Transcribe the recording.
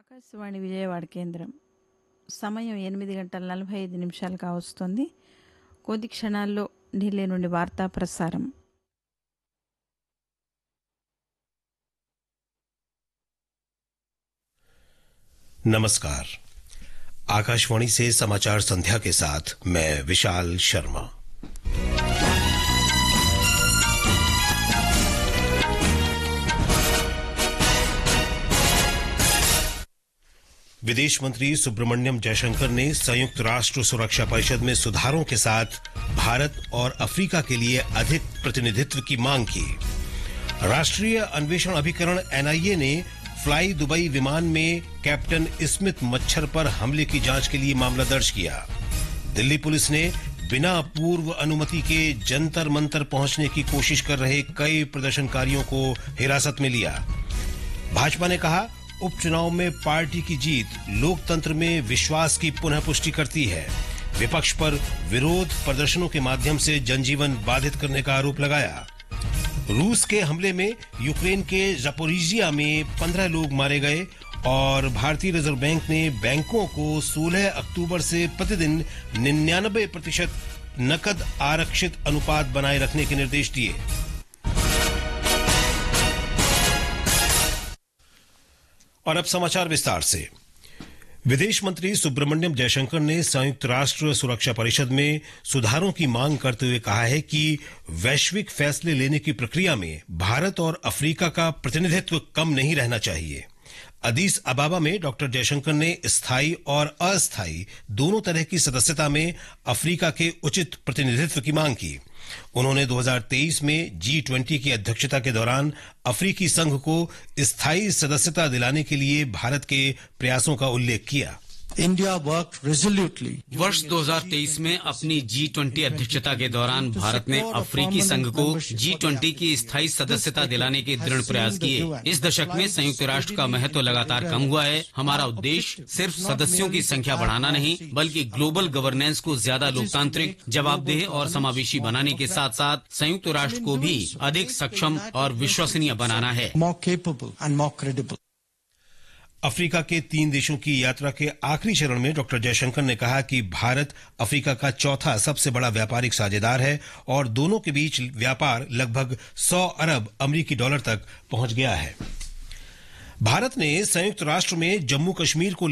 ఆకాశవాణి విజయవాడ కేంద్రం సమయం 8:45 కావస్తుంది. కొద్ది క్షణాల్లో ఢిల్లీ నుండి వార్తా ప్రసారం. नमस्कार। आकाशवाणी से समाचार संध्या के साथ मैं विशाल शर्मा। विदेश मंत्री सुब्रमण्यम जयशंकर ने संयुक्त राष्ट्र सुरक्षा परिषद में सुधारों के साथ भारत और अफ्रीका के लिए अधिक प्रतिनिधित्व की मांग की। राष्ट्रीय अन्वेषण अभिकरण एनआईए ने फ्लाई दुबई विमान में कैप्टन स्मिथ मच्छर पर हमले की जांच के लिए मामला दर्ज किया। दिल्ली पुलिस ने बिना पूर्व अनुमति के जंतर मंतर पहुंचने की कोशिश कर रहे कई प्रदर्शनकारियों को हिरासत में लिया। भाजपा ने कहा, उपचुनाव में पार्टी की जीत लोकतंत्र में विश्वास की पुनः पुष्टि करती है। विपक्ष पर विरोध प्रदर्शनों के माध्यम से जनजीवन बाधित करने का आरोप लगाया। रूस के हमले में यूक्रेन के ज़पोरिजिया में 15 लोग मारे गए और भारतीय रिजर्व बैंक ने बैंकों को 16 अक्टूबर से प्रतिदिन 99% नकद आरक्षित अनुपात बनाए रखने के निर्देश दिए। और अब समाचार विस्तार से। विदेश मंत्री सुब्रमण्यम जयशंकर ने संयुक्त राष्ट्र सुरक्षा परिषद में सुधारों की मांग करते हुए कहा है कि वैश्विक फैसले लेने की प्रक्रिया में भारत और अफ्रीका का प्रतिनिधित्व कम नहीं रहना चाहिए। अदीस अबाबा में डॉक्टर जयशंकर ने स्थायी और अस्थायी दोनों तरह की सदस्यता में अफ्रीका के उचित प्रतिनिधित्व की मांग की। उन्होंने 2023 में G20 की अध्यक्षता के दौरान अफ्रीकी संघ को स्थायी सदस्यता दिलाने के लिए भारत के प्रयासों का उल्लेख किया। India work रेजोल्यूटली। वर्ष 2023 में अपनी G20 अध्यक्षता के दौरान भारत ने अफ्रीकी संघ को G20 की स्थायी सदस्यता दिलाने के दृढ़ प्रयास किए। इस दशक में संयुक्त राष्ट्र का महत्व लगातार कम हुआ है। हमारा उद्देश्य सिर्फ सदस्यों की संख्या बढ़ाना नहीं, बल्कि ग्लोबल गवर्नेंस को ज्यादा लोकतांत्रिक, जवाबदेह और समावेशी बनाने के साथ साथ संयुक्त राष्ट्र को भी अधिक सक्षम और विश्वसनीय बनाना है। अफ्रीका के 3 देशों की यात्रा के आखिरी चरण में डॉक्टर जयशंकर ने कहा कि भारत अफ्रीका का चौथा सबसे बड़ा व्यापारिक साझेदार है और दोनों के बीच व्यापार लगभग 100 अरब अमेरिकी डॉलर तक पहुंच गया है। भारत ने संयुक्त राष्ट्र में जम्मू कश्मीर को